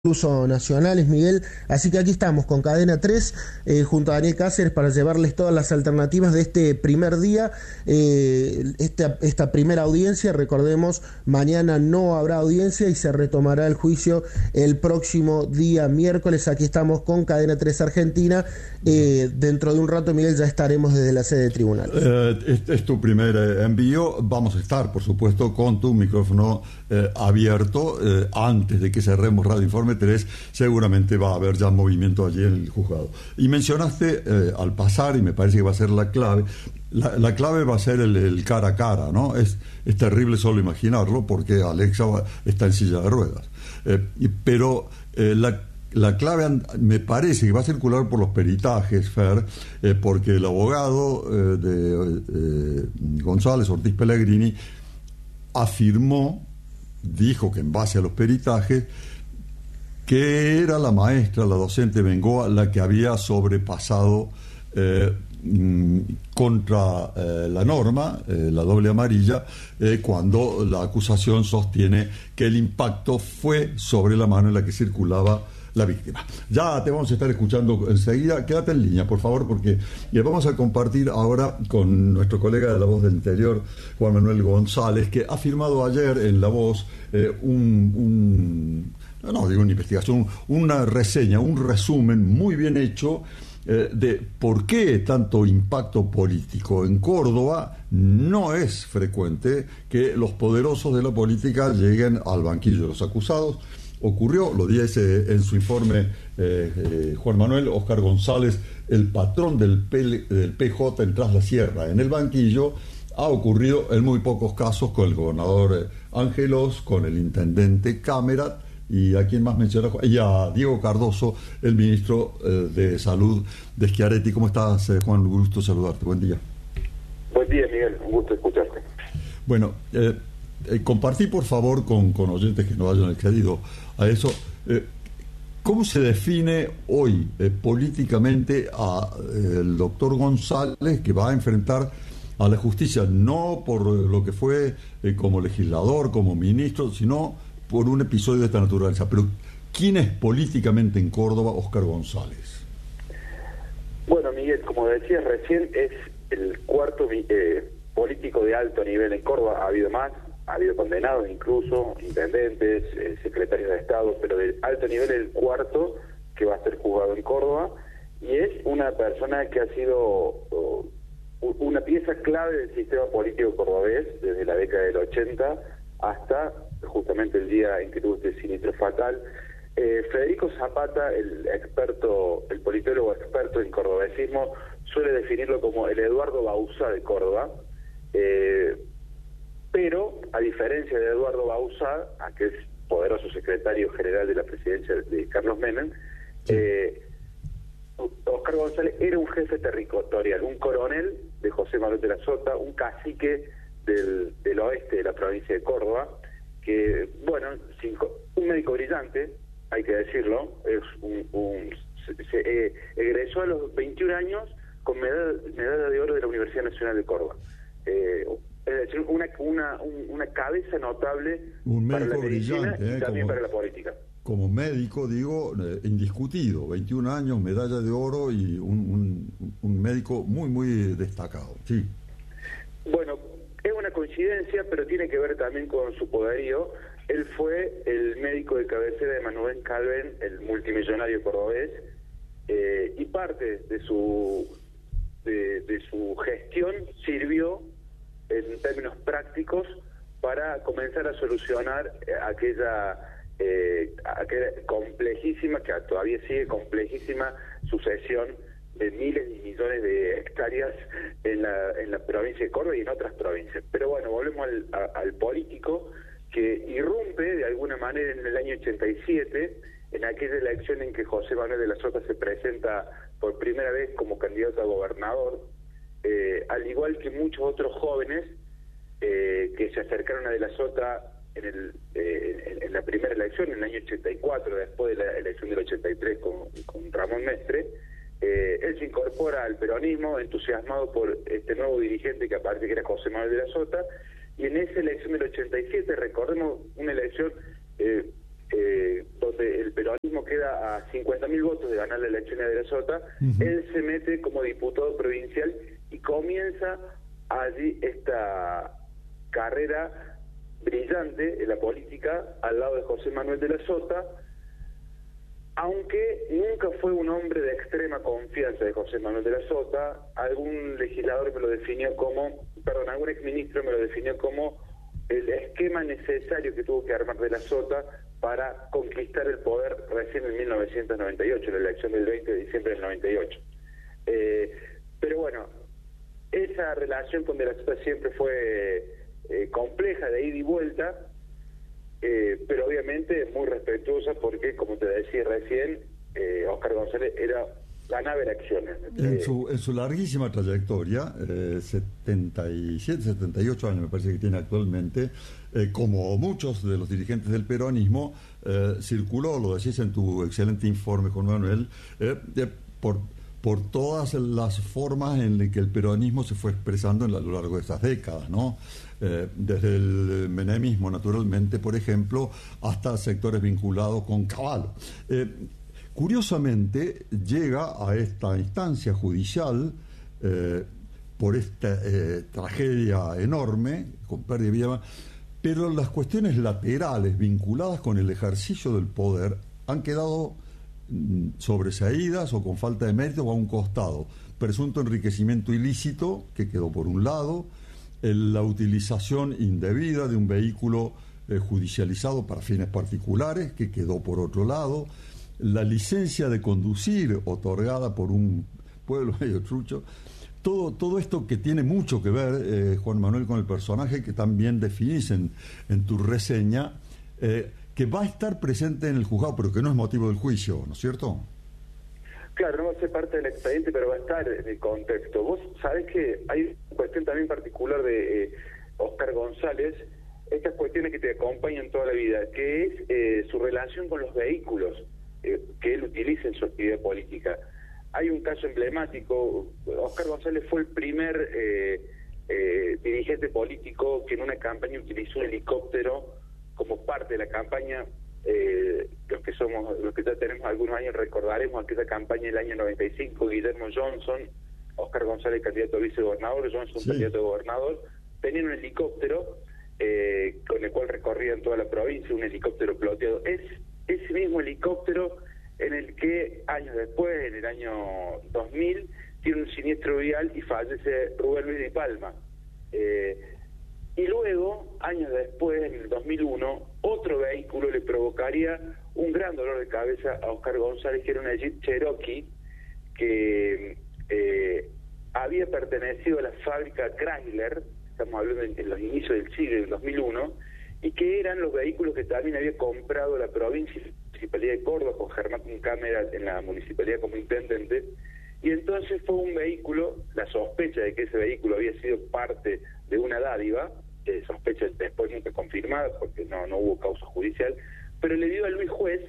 incluso nacionales, Miguel. Así que aquí estamos con Cadena 3, junto a Daniel Cáceres, para llevarles todas las alternativas de este primer día, esta primera audiencia. Recordemos, mañana no habrá audiencia y se retomará el juicio el próximo día miércoles. Aquí estamos con Cadena 3 Argentina. Dentro de un rato, Miguel, ya estaremos desde la sede de tribunal. Este es tu primer envío. Vamos a estar, por supuesto, con tu micrófono abierto. Antes de que cerremos Radio Informe 3, seguramente va a haber ya movimiento allí en el juzgado. Y mencionaste al pasar, y me parece que va a ser la clave, la clave va a ser el cara a cara, ¿no? Es terrible solo imaginarlo, porque Alexa está en silla de ruedas. Pero la clave me parece que va a circular por los peritajes, Fer, porque el abogado de González, Ortiz Pellegrini, dijo que en base a los peritajes, que era la maestra, la docente Bengoa, la que había sobrepasado contra la norma, la doble amarilla, cuando la acusación sostiene que el impacto fue sobre la mano en la que circulaba la víctima. Ya te vamos a estar escuchando enseguida. Quédate en línea, por favor, porque vamos a compartir ahora con nuestro colega de La Voz del Interior, Juan Manuel González, que ha firmado ayer en La Voz una investigación, una reseña, un resumen muy bien hecho de por qué tanto impacto político. En Córdoba no es frecuente que los poderosos de la política lleguen al banquillo de los acusados. Ocurrió, lo dice en su informe Juan Manuel, Óscar González, el patrón del PJ en Tras la Sierra, en el banquillo. Ha ocurrido en muy pocos casos con el gobernador Ángelos, con el intendente Cámara, y a quien más menciona, y a Diego Cardoso, el ministro de Salud de Schiaretti. ¿Cómo estás, Juan? Un gusto saludarte. Buen día. Buen día, Miguel. Un gusto escucharte. Bueno, compartí, por favor, con oyentes que no hayan accedido a eso, ¿cómo se define hoy políticamente el doctor González, que va a enfrentar a la justicia, no por lo que fue como legislador, como ministro, sino por un episodio de esta naturaleza? Pero ¿quién es políticamente en Córdoba Óscar González? Bueno, Miguel, como decías recién, es el cuarto político de alto nivel en Córdoba. Ha habido más, ha habido condenados incluso, intendentes, secretarios de Estado, pero de alto nivel el cuarto que va a ser juzgado en Córdoba, y es una persona que ha sido una pieza clave del sistema político cordobés desde la década del 80 hasta justamente el día en que tuvo este siniestro fatal. Federico Zapata, el politólogo experto en cordobesismo, suele definirlo como el Eduardo Bauzá de Córdoba, pero a diferencia de Eduardo Bauzá, que es poderoso secretario general de la presidencia de Carlos Menem, Óscar González era un jefe territorial, un coronel de José Manuel de la Sota, un cacique del oeste de la provincia de Córdoba, que, bueno, un médico brillante, hay que decirlo, egresó a los 21 años con medalla de oro de la Universidad Nacional de Córdoba. Es decir, una cabeza notable para la medicina y también para la política. Como médico, digo, indiscutido, 21 años, medalla de oro y un médico muy, muy destacado. Sí. Bueno, es una coincidencia, pero tiene que ver también con su poderío. Él fue el médico de cabecera de Manuel Calven, el multimillonario cordobés, y parte de su gestión sirvió en términos prácticos para comenzar a solucionar aquella complejísima, que todavía sigue complejísima, sucesión de miles y millones de hectáreas en la provincia de Córdoba y en otras provincias. Pero bueno, volvemos al político que irrumpe de alguna manera en el año 87, en aquella elección en que José Manuel de la Sota se presenta por primera vez como candidato a gobernador, al igual que muchos otros jóvenes que se acercaron a de la Sota en la primera elección, en el año 84, después de la elección del 83 con Ramón Mestre. Él se incorpora al peronismo entusiasmado por este nuevo dirigente que aparece, que era José Manuel de la Sota, y en esa elección del 87, recordemos una elección donde el peronismo queda a 50.000 votos de ganar la elección de la Sota, él se mete como diputado provincial y comienza allí esta carrera brillante en la política al lado de José Manuel de la Sota, aunque nunca fue un hombre de extrema confianza de José Manuel de la Sota. Algún legislador me lo definió como, algún exministro me lo definió como el esquema necesario que tuvo que armar de la Sota para conquistar el poder recién en 1998, la elección del 20 de diciembre del 98. Pero bueno, esa relación con de la Sota siempre fue compleja, de ida y vuelta, pero obviamente muy respetuosa porque, como te decía recién, Óscar González ganaba elecciones. En su larguísima trayectoria, 77, 78 años me parece que tiene actualmente, como muchos de los dirigentes del peronismo, circuló, lo decís en tu excelente informe, Juan Manuel, por todas las formas en las que el peronismo se fue expresando a lo largo de estas décadas, ¿no? Desde el menemismo, naturalmente, por ejemplo, hasta sectores vinculados con Cavallo. Curiosamente, llega a esta instancia judicial por esta tragedia enorme, con pérdida de vida, pero las cuestiones laterales vinculadas con el ejercicio del poder han quedado sobreseídas o con falta de mérito o a un costado. Presunto enriquecimiento ilícito, que quedó por un lado, la utilización indebida de un vehículo judicializado para fines particulares, que quedó por otro lado, la licencia de conducir otorgada por un pueblo medio trucho, todo esto que tiene mucho que ver, Juan Manuel, con el personaje que también definís en tu reseña, que va a estar presente en el juzgado, pero que no es motivo del juicio, ¿no es cierto? Claro, no va a ser parte del expediente, pero va a estar en el contexto. Vos sabés que hay una cuestión también particular de Óscar González, estas cuestiones que te acompañan toda la vida, que es su relación con los vehículos que él utiliza en su actividad política. Hay un caso emblemático. Óscar González fue el primer dirigente político que en una campaña utilizó un helicóptero como parte de la campaña. Los que ya tenemos algunos años recordaremos aquella campaña del año 95, Guillermo Johnson, Óscar González candidato a vicegobernador, Johnson candidato a gobernador, tenían un helicóptero con el cual recorrían toda la provincia, un helicóptero piloteado. Es ese mismo helicóptero en el que años después, en el año 2000, tiene un siniestro vial y fallece Rubén Luis de Palma. Y luego, años después, en el 2001, otro vehículo le provocaría un gran dolor de cabeza a Óscar González, que era una Jeep Cherokee que había pertenecido a la fábrica Chrysler, estamos hablando en los inicios del siglo, del 2001, y que eran los vehículos que también había comprado la provincia, la Municipalidad de Córdoba, con Germán Cámara en la municipalidad como intendente. Y entonces fue un vehículo, la sospecha de que ese vehículo había sido parte de una dádiva, sospecha después nunca confirmada porque no hubo causa judicial, pero le dio a Luis Juez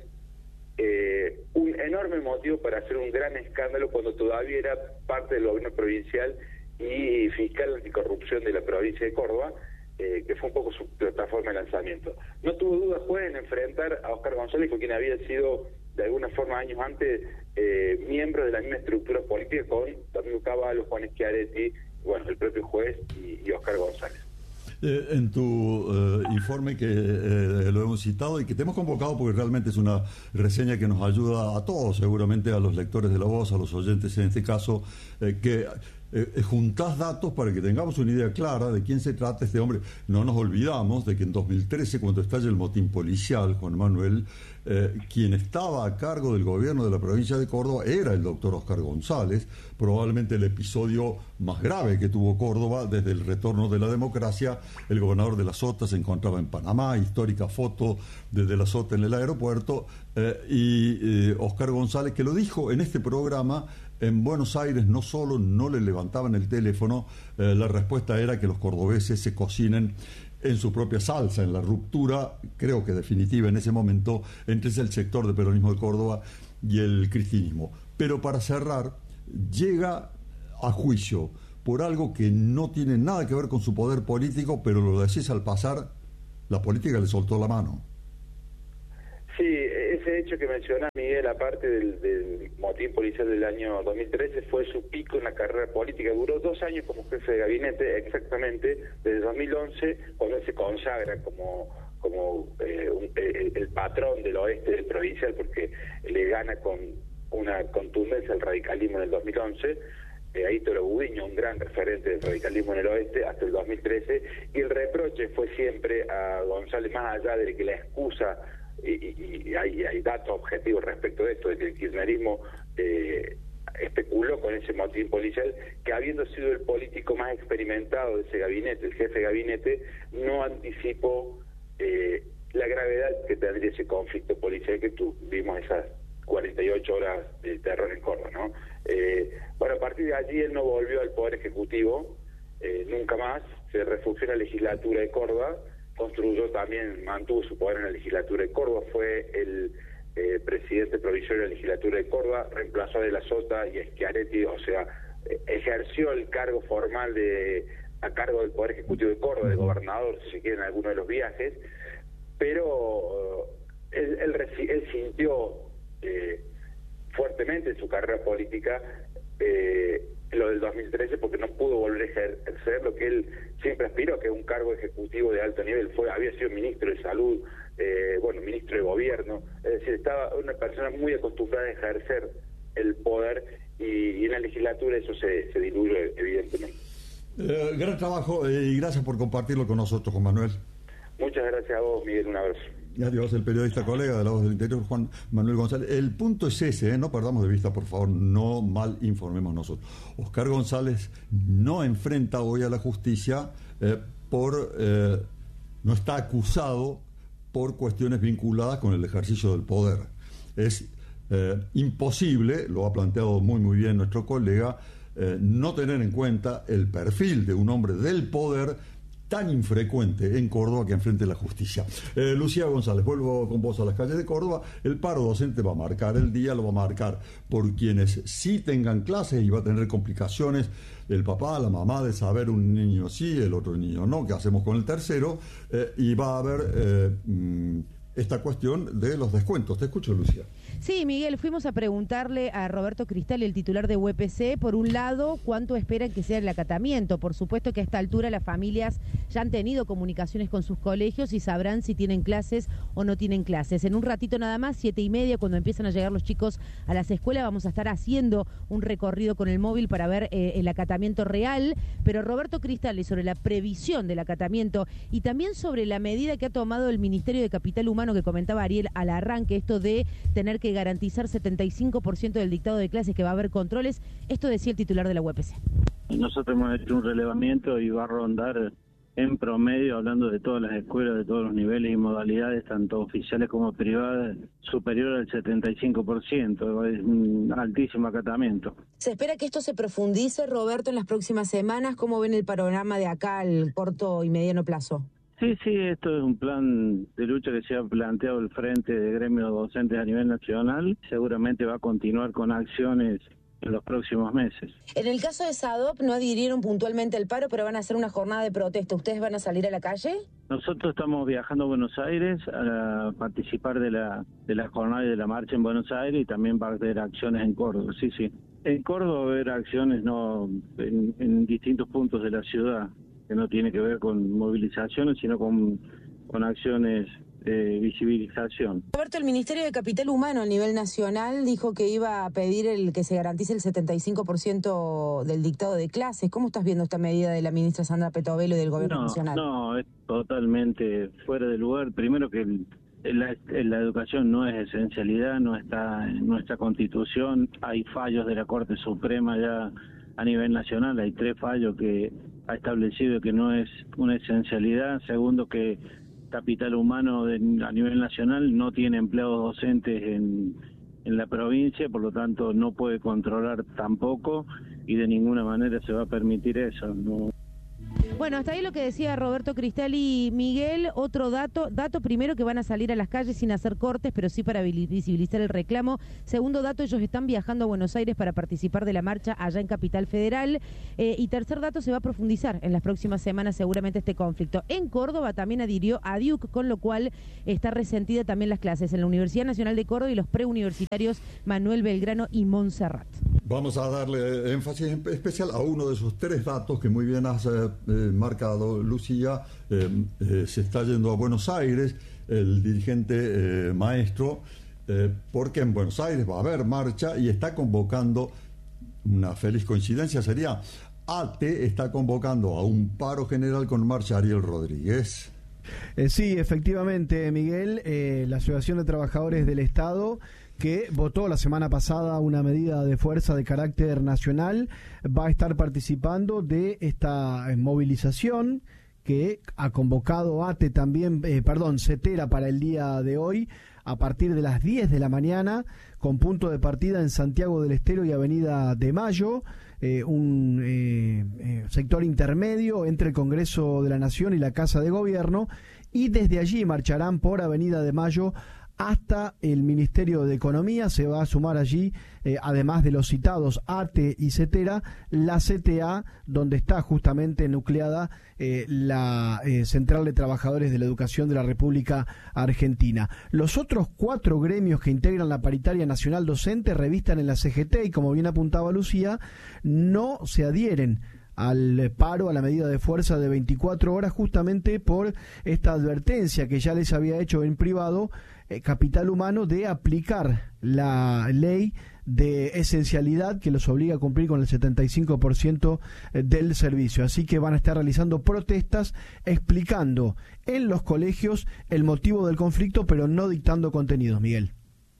un enorme motivo para hacer un gran escándalo cuando todavía era parte del gobierno provincial y fiscal anticorrupción de la provincia de Córdoba, que fue un poco su plataforma de lanzamiento. No tuvo duda Juez en enfrentar a Óscar González, con quien había sido de alguna forma años antes miembro de la misma estructura política, con Domingo Cavallo, Juan Schiaretti, bueno, el propio Juez y Óscar González. En tu informe que lo hemos citado y que te hemos convocado porque realmente es una reseña que nos ayuda a todos, seguramente a los lectores de La Voz, a los oyentes en este caso, que juntás datos para que tengamos una idea clara de quién se trata este hombre. No nos olvidamos de que en 2013, cuando estalla el motín policial, Juan Manuel, quien estaba a cargo del gobierno de la provincia de Córdoba era el doctor Óscar González, probablemente el episodio más grave que tuvo Córdoba desde el retorno de la democracia. El gobernador de la Sota se encontraba en Panamá, histórica foto desde la Sota en el aeropuerto, y Óscar González, que lo dijo en este programa, en Buenos Aires no solo no le levantaban el teléfono, la respuesta era que los cordobeses se cocinen en su propia salsa, en la ruptura, creo que definitiva en ese momento, entre el sector del peronismo de Córdoba y el cristinismo. Pero para cerrar, llega a juicio por algo que no tiene nada que ver con su poder político, pero lo decís al pasar, la política le soltó la mano. Sí, es ese hecho que mencionas, Miguel, aparte del motín policial del año 2013, fue su pico en la carrera política. Duró 2 años como jefe de gabinete, exactamente, desde 2011, cuando él se consagra como el patrón del oeste provincial, porque le gana con una contundencia al radicalismo en el 2011, Aíto Budiño, un gran referente del radicalismo en el oeste, hasta el 2013, y el reproche fue siempre a González, más allá de que la excusa, y hay datos objetivos respecto de esto, de que el kirchnerismo especuló con ese motín policial, que habiendo sido el político más experimentado de ese gabinete, el jefe de gabinete, no anticipó la gravedad que tendría ese conflicto policial que tuvimos esas 48 horas de terror en Córdoba, ¿no? Bueno, a partir de allí él no volvió al Poder Ejecutivo, nunca más, se refugió en la legislatura de Córdoba, mantuvo su poder en la legislatura de Córdoba, fue el presidente provisorio de la legislatura de Córdoba, reemplazó a De la Sota y a Schiaretti, o sea, ejerció el cargo formal a cargo del Poder Ejecutivo de Córdoba, de gobernador, si se quiere, en alguno de los viajes, pero él sintió fuertemente en su carrera política lo del 2013, porque no pudo volver a ejercer lo que él siempre aspiró, que es un cargo ejecutivo de alto nivel. Había sido ministro de Salud, ministro de Gobierno, es decir, estaba una persona muy acostumbrada a ejercer el poder, y en la legislatura eso se diluyó, evidentemente. Gran trabajo y gracias por compartirlo con nosotros, Juan Manuel. Muchas gracias a vos, Miguel, un abrazo. Adiós, el periodista colega de La Voz del Interior, Juan Manuel González. El punto es ese, no perdamos de vista, por favor, no mal informemos nosotros. Oscar González no enfrenta hoy a la justicia no está acusado por cuestiones vinculadas con el ejercicio del poder. Es imposible, lo ha planteado muy bien nuestro colega, no tener en cuenta el perfil de un hombre del poder tan infrecuente en Córdoba que enfrente la justicia. Lucía González, vuelvo con vos a las calles de Córdoba. El paro docente va a marcar el día, lo va a marcar por quienes sí tengan clases y va a tener complicaciones el papá, la mamá, de saber un niño sí, el otro niño no, qué hacemos con el tercero, y va a haber esta cuestión de los descuentos. Te escucho, Lucía. Sí, Miguel, fuimos a preguntarle a Roberto Cristal, el titular de UPC, por un lado, cuánto esperan que sea el acatamiento. Por supuesto que a esta altura las familias ya han tenido comunicaciones con sus colegios y sabrán si tienen clases o no tienen clases. En un ratito nada más, 7:30, cuando empiezan a llegar los chicos a las escuelas, vamos a estar haciendo un recorrido con el móvil para ver el acatamiento real. Pero Roberto Cristal, sobre la previsión del acatamiento y también sobre la medida que ha tomado el Ministerio de Capital Humano, que comentaba Ariel al arranque, esto de tener que garantizar 75% del dictado de clases, que va a haber controles. Esto decía el titular de la UPC. Nosotros hemos hecho un relevamiento y va a rondar en promedio, hablando de todas las escuelas, de todos los niveles y modalidades, tanto oficiales como privadas, superior al 75%. Es un altísimo acatamiento. ¿Se espera que esto se profundice, Roberto, en las próximas semanas? ¿Cómo ven el panorama de acá al corto y mediano plazo? Sí, esto es un plan de lucha que se ha planteado el Frente de Gremios Docentes a nivel nacional. Seguramente va a continuar con acciones en los próximos meses. En el caso de SADOP no adhirieron puntualmente al paro, pero van a hacer una jornada de protesta. ¿Ustedes van a salir a la calle? Nosotros estamos viajando a Buenos Aires a participar de la jornada y de la marcha en Buenos Aires, y también va a haber acciones en Córdoba. Sí. En Córdoba va a haber acciones en distintos puntos de la ciudad, que no tiene que ver con movilizaciones, sino con acciones de visibilización. Roberto, el Ministerio de Capital Humano a nivel nacional dijo que iba a pedir que se garantice el 75% del dictado de clases. ¿Cómo estás viendo esta medida de la ministra Sandra Petovelo y del Gobierno Nacional? No, es totalmente fuera de lugar. Primero que la educación no es esencialidad, no está en nuestra Constitución. Hay fallos de la Corte Suprema ya a nivel nacional, hay 3 fallos que ha establecido que no es una esencialidad. Segundo, que Capital Humano a nivel nacional no tiene empleados docentes en la provincia, por lo tanto no puede controlar tampoco, y de ninguna manera se va a permitir eso, ¿no? Bueno, hasta ahí lo que decía Roberto Cristalli. Miguel, otro dato primero, que van a salir a las calles sin hacer cortes, pero sí para visibilizar el reclamo. Segundo dato, ellos están viajando a Buenos Aires para participar de la marcha allá en Capital Federal. Y tercer dato, se va a profundizar en las próximas semanas seguramente este conflicto. En Córdoba también adhirió a DIUC, con lo cual está resentida también las clases en la Universidad Nacional de Córdoba y los preuniversitarios Manuel Belgrano y Montserrat. Vamos a darle énfasis especial a uno de esos tres datos que muy bien has marcado, Lucía. Se está yendo a Buenos Aires el dirigente maestro, porque en Buenos Aires va a haber marcha y está convocando, una feliz coincidencia sería, ATE está convocando a un paro general con marcha Ariel Rodríguez. Sí, efectivamente, Miguel, la Asociación de Trabajadores del Estado, que votó la semana pasada una medida de fuerza de carácter nacional, va a estar participando de esta movilización que ha convocado ATE también, CETERA, para el día de hoy, a partir de las 10 de la mañana, con punto de partida en Santiago del Estero y Avenida de Mayo, un sector intermedio entre el Congreso de la Nación y la Casa de Gobierno, y desde allí marcharán por Avenida de Mayo hasta el Ministerio de Economía. Se va a sumar allí, además de los citados ATE y CETERA, la CTA, donde está justamente nucleada la Central de Trabajadores de la Educación de la República Argentina. Los otros 4 gremios que integran la paritaria nacional docente revistan en la CGT y, como bien apuntaba Lucía, no se adhieren al paro, a la medida de fuerza de 24 horas, justamente por esta advertencia que ya les había hecho en privado Capital Humano de aplicar la ley de esencialidad que los obliga a cumplir con el 75% del servicio. Así que van a estar realizando protestas explicando en los colegios el motivo del conflicto, pero no dictando contenidos, Miguel.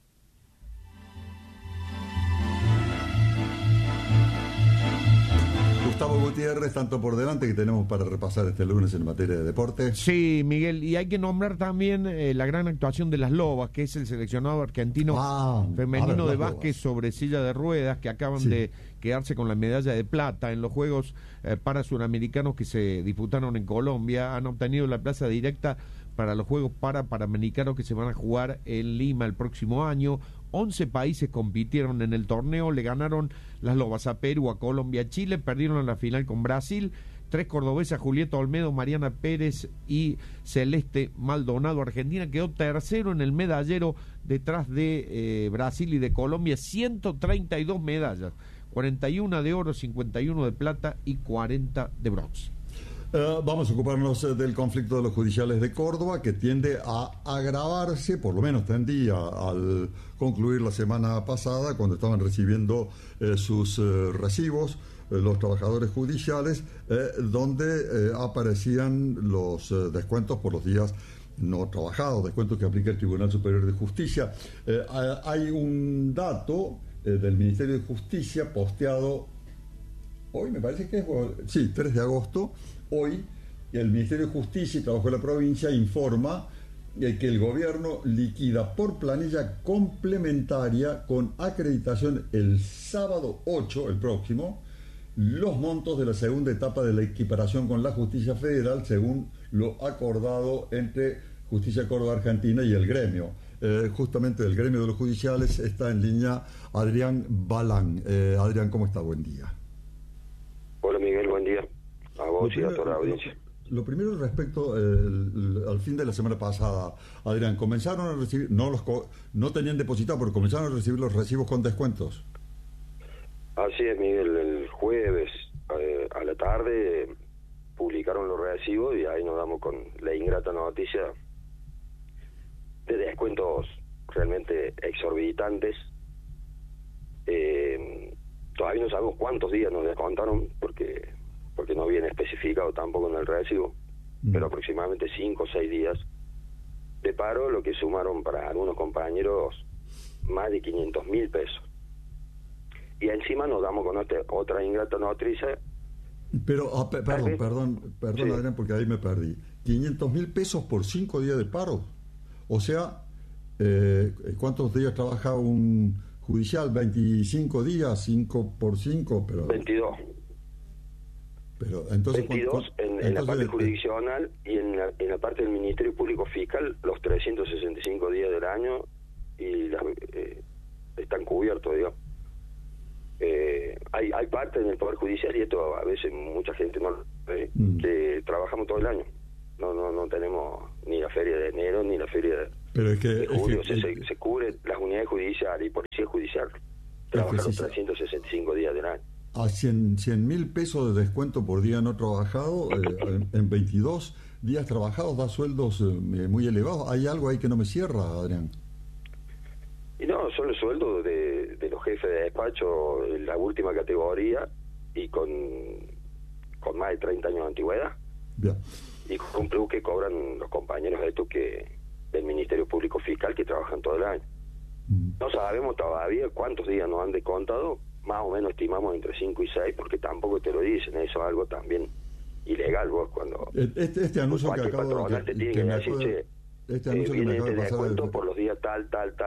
Gustavo Gutiérrez, tanto por delante que tenemos para repasar este lunes en materia de deporte. Sí, Miguel, y hay que nombrar también la gran actuación de las Lobas, que es el seleccionado argentino femenino de básquet sobre silla de ruedas, que acaban de quedarse con la medalla de plata en los Juegos para Suramericanos que se disputaron en Colombia. Han obtenido la plaza directa para los Juegos Panamericanos que se van a jugar en Lima el próximo año. 11 países compitieron en el torneo, le ganaron las Lobas a Perú, a Colombia, a Chile, perdieron en la final con Brasil. 3 cordobesas, Julieta Olmedo, Mariana Pérez y Celeste Maldonado. Argentina quedó tercero en el medallero detrás de Brasil y de Colombia, 132 medallas, 41 de oro, 51 de plata y 40 de bronce. Vamos a ocuparnos del conflicto de los judiciales de Córdoba, que tiende a agravarse, por lo menos tendía al concluir la semana pasada, cuando estaban recibiendo sus recibos los trabajadores judiciales, donde aparecían los descuentos por los días no trabajados, descuentos que aplica el Tribunal Superior de Justicia. Hay un dato del Ministerio de Justicia posteado hoy, me parece que es 3 de agosto. Hoy el Ministerio de Justicia y Trabajo de la provincia informa que el gobierno liquida por planilla complementaria con acreditación el sábado 8, el próximo, los montos de la segunda etapa de la equiparación con la justicia federal, según lo acordado entre Justicia Córdoba Argentina y el gremio. Justamente del gremio de los judiciales está en línea Adrián Balán. Adrián, ¿cómo está? Buen día. Hola Miguel, buen día. A vos y a toda la audiencia. Lo primero respecto al fin de la semana pasada, Adrián, comenzaron a recibir, no tenían depositado, pero comenzaron a recibir los recibos con descuentos. Así es, Miguel, el jueves a la tarde publicaron los recibos y ahí nos damos con la ingrata noticia de descuentos realmente exorbitantes. Todavía no sabemos cuántos días nos descontaron porque no viene especificado tampoco en el recibo, pero aproximadamente 5 o 6 días de paro, lo que sumaron para algunos compañeros más de 500.000 pesos. Y encima nos damos con otra ingrata noticia. Pero, perdón, sí, Adrián, porque ahí me perdí. 500.000 pesos por 5 días de paro. O sea, ¿cuántos días trabaja un judicial? 25 días, 5 por 5, pero... 22. Pero entonces 22 en la parte jurisdiccional y en la parte del Ministerio Público Fiscal los 365 días del año y están cubiertos, digamos. Hay parte en el Poder Judicial, y esto a veces mucha gente no lo ve, que trabajamos todo el año. No tenemos ni la feria de enero ni la feria de julio. Se cubre las unidades judiciales y policía judicial. Trabajan los 365 días del año. A 100.000 pesos de descuento por día no trabajado, en 22 días trabajados da sueldos muy elevados. ¿Hay algo ahí que no me cierra, Adrián? Y no, son los sueldos de los jefes de despacho en la última categoría y con más de 30 años de antigüedad. Bien. Y con un plus que cobran los compañeros de estos del Ministerio Público Fiscal que trabajan todo el año. No sabemos todavía cuántos días nos han descontado, más o menos estimamos entre 5 y 6, porque tampoco te lo dicen, eso es algo también ilegal. Vos cuando este anuncio que acabo de decir, viene este descuento por los días tal,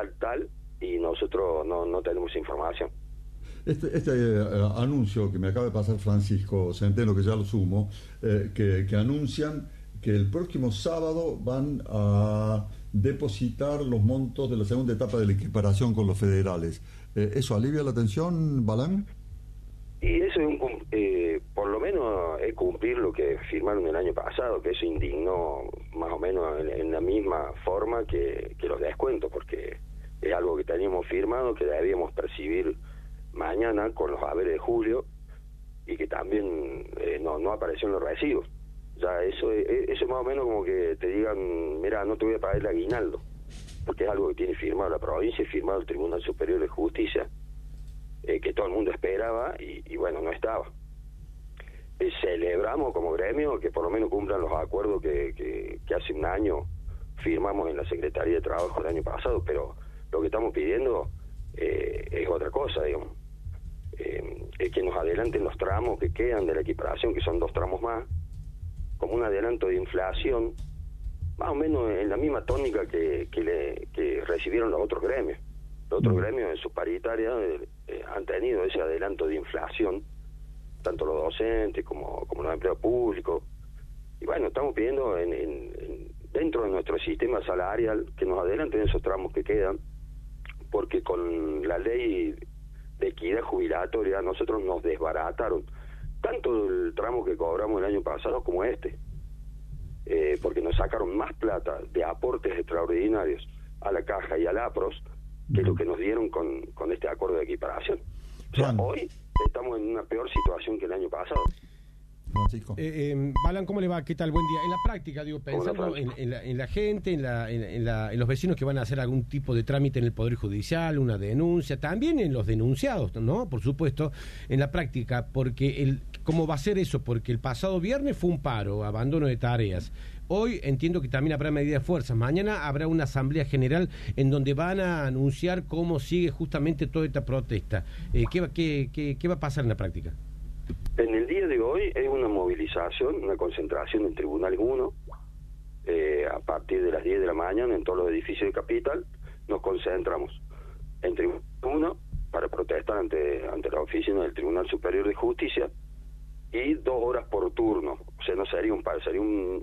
y nosotros no tenemos información. Este anuncio que me acaba de pasar Francisco Centeno, que ya lo sumo, que anuncian que el próximo sábado van a depositar los montos de la segunda etapa de la equiparación con los federales. ¿Eso alivia la tensión, Balán? Y eso es por lo menos es cumplir lo que firmaron el año pasado, que eso indignó más o menos en la misma forma que los descuentos, porque es algo que teníamos firmado, que debíamos percibir mañana con los haberes de julio, y que también no apareció en los recibos. Ya eso es más o menos como que te digan, mira, no te voy a pagar el aguinaldo, porque es algo que tiene firmado la provincia y firmado el Tribunal Superior de Justicia, que todo el mundo esperaba y bueno, no estaba. Celebramos como gremio que por lo menos cumplan los acuerdos que hace un año firmamos en la Secretaría de Trabajo el año pasado, pero lo que estamos pidiendo es otra cosa, digamos. Es que nos adelanten los tramos que quedan de la equiparación, que son 2 tramos más, como un adelanto de inflación, más o menos en la misma tónica que recibieron los otros gremios. Los otros gremios en su paritaria han tenido ese adelanto de inflación, tanto los docentes como los empleados públicos. Y bueno, estamos pidiendo dentro de nuestro sistema salarial que nos adelanten esos tramos que quedan, porque con la ley de equidad jubilatoria nosotros nos desbarataron tanto el tramo que cobramos el año pasado como porque nos sacaron más plata de aportes extraordinarios a la Caja y al APROS que lo que nos dieron con este acuerdo de equiparación. O sea, hoy estamos en una peor situación que el año pasado. Francisco. Balán, ¿cómo le va? ¿Qué tal? Buen día. En la práctica, digo, pensando en la gente, en los vecinos que van a hacer algún tipo de trámite en el Poder Judicial, una denuncia, también en los denunciados, ¿no? Por supuesto, en la práctica, porque ¿cómo va a ser eso? Porque el pasado viernes fue un paro, abandono de tareas. Hoy entiendo que también habrá medidas de fuerza. Mañana habrá una asamblea general en donde van a anunciar cómo sigue justamente toda esta protesta. ¿Qué va a pasar en la práctica? En el día de hoy es una movilización, una concentración en Tribunal 1, a partir de las 10 de la mañana en todos los edificios de Capital. Nos concentramos en Tribunal 1 para protestar ante la oficina del Tribunal Superior de Justicia, y 2 horas por turno. O sea, no sería un paro, sería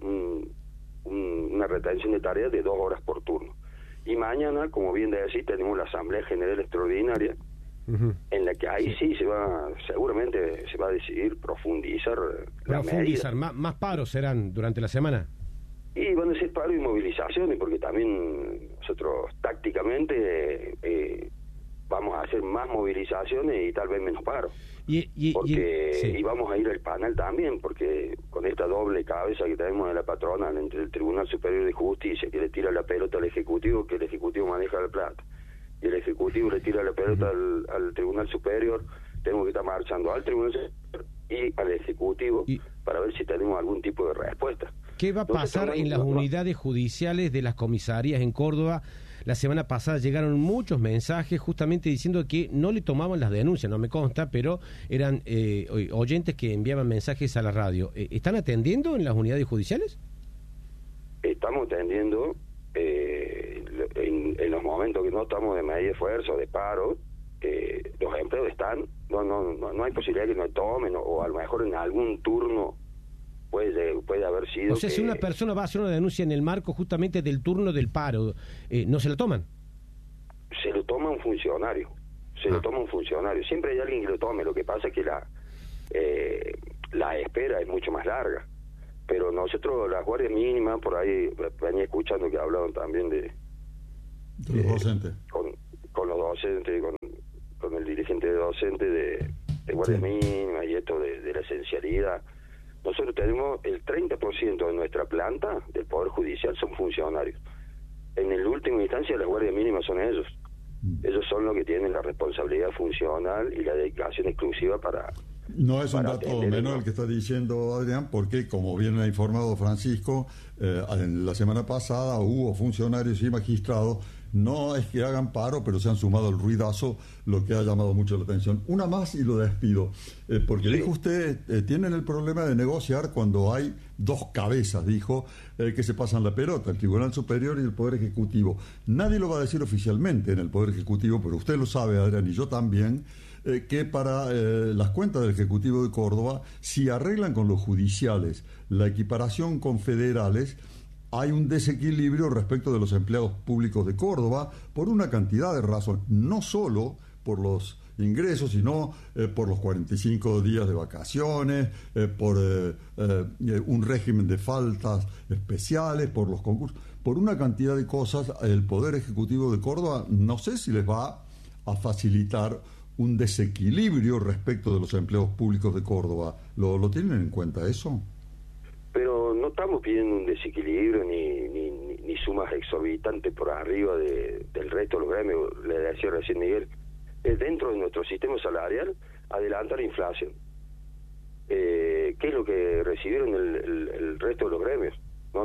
una retención de tareas de 2 horas por turno. Y mañana, como bien decís, tenemos la Asamblea General Extraordinaria, en la que ahí sí seguramente se va a decidir profundizar más paros serán durante la semana. Y van a ser paros y movilizaciones, porque también nosotros tácticamente vamos a hacer más movilizaciones y tal vez menos paros. Y vamos a ir al panel también, porque con esta doble cabeza que tenemos de la patronal entre el Tribunal Superior de Justicia, que le tira la pelota al Ejecutivo, que el Ejecutivo maneja la plata, y el Ejecutivo le tira la pelota al Tribunal Superior, tenemos que estar marchando al Tribunal Superior y al Ejecutivo para ver si tenemos algún tipo de respuesta. ¿Qué va a pasar en las unidades judiciales de las comisarías en Córdoba? La semana pasada llegaron muchos mensajes justamente diciendo que no le tomaban las denuncias, no me consta, pero eran oyentes que enviaban mensajes a la radio. ¿Están atendiendo en las unidades judiciales? Estamos atendiendo en los momentos que no estamos de medida de esfuerzo, de paro, los empleos están, no hay posibilidad que no tomen, o a lo mejor en algún turno puede haber sido. O sea, si una persona va a hacer una denuncia en el marco justamente del turno del paro, ¿no se la toman? Se lo toma un funcionario. Siempre hay alguien que lo tome. Lo que pasa es que la espera es mucho más larga. Pero nosotros, las guardias mínimas, por ahí venía escuchando que hablaban también de los docentes. Con los docentes, con el dirigente de docentes de guardias mínimas y esto de la esencialidad. Nosotros tenemos el 30% de nuestra planta del Poder Judicial son funcionarios. En el último instancia, las guardias mínimas son ellos. Ellos son los que tienen la responsabilidad funcional y la dedicación exclusiva para... No es un dato menor el que está diciendo Adrián, porque como bien ha informado Francisco, en la semana pasada hubo funcionarios y magistrados, no es que hagan paro, pero se han sumado al ruidazo, lo que ha llamado mucho la atención. Una más y lo despido, porque dijo usted, tienen el problema de negociar cuando hay dos cabezas, dijo, que se pasan la pelota, el Tribunal Superior y el Poder Ejecutivo. Nadie lo va a decir oficialmente en el Poder Ejecutivo, pero usted lo sabe, Adrián, y yo también, que para las cuentas del Ejecutivo de Córdoba, si arreglan con los judiciales la equiparación con federales, hay un desequilibrio respecto de los empleados públicos de Córdoba por una cantidad de razones, no solo por los ingresos, sino por los 45 días de vacaciones, por un régimen de faltas especiales, por los concursos, por una cantidad de cosas. El Poder Ejecutivo de Córdoba no sé si les va a facilitar un desequilibrio respecto de los empleados públicos de Córdoba. ¿Lo tienen en cuenta eso? Pero no estamos pidiendo un desequilibrio ni sumas exorbitantes por arriba del resto de los gremios. Le decía recién Miguel, dentro de nuestro sistema salarial, adelantar la inflación. ¿Qué es lo que recibieron el resto de los gremios?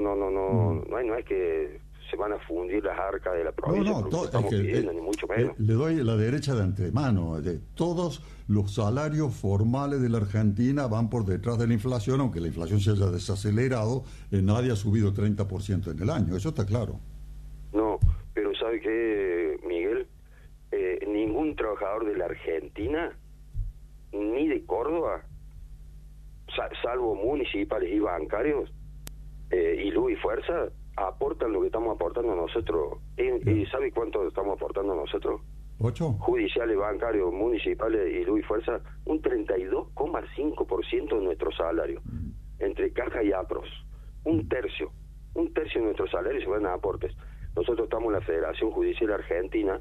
No es que se van a fundir las arcas de la provincia, no estamos pidiendo, ni mucho menos. Le doy la derecha de antemano. Todos los salarios formales de la Argentina van por detrás de la inflación, aunque la inflación se haya desacelerado, nadie ha subido 30% en el año, eso está claro. No, pero ¿sabe qué, Miguel? Ningún trabajador de la Argentina, ni de Córdoba, salvo municipales y bancarios, y luz y fuerza, aportan lo que estamos aportando nosotros. ¿Y sabe cuánto estamos aportando nosotros? 8. Judiciales, bancarios, municipales y luz y fuerza, un 32,5% de nuestro salario, entre caja y APROS. Un tercio de nuestro salario se van a aportes. Nosotros estamos en la Federación Judicial Argentina,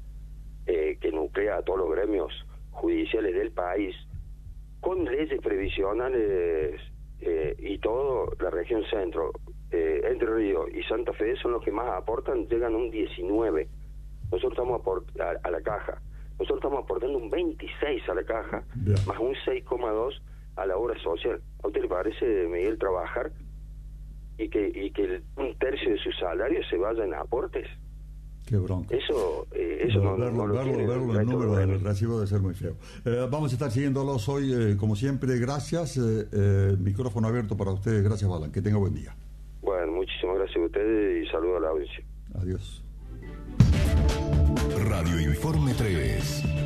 que nuclea a todos los gremios judiciales del país, con leyes previsionales y todo. La región centro, Entre Ríos y Santa Fe son los que más aportan, llegan a un 19. Nosotros estamos a la caja. Nosotros estamos aportando un 26 a la caja, más un 6,2 a la obra social. ¿A usted le parece, Miguel, trabajar y que un tercio de su salario se vaya en aportes? Qué bronca. Eso no verlo el número del recibo debe ser muy feo. Vamos a estar siguiéndolos hoy, como siempre. Gracias. Micrófono abierto para ustedes. Gracias, Balan. Que tenga buen día. Bueno, muchísimas gracias a ustedes y saludos a la audiencia. Adiós. Radio Informe 3.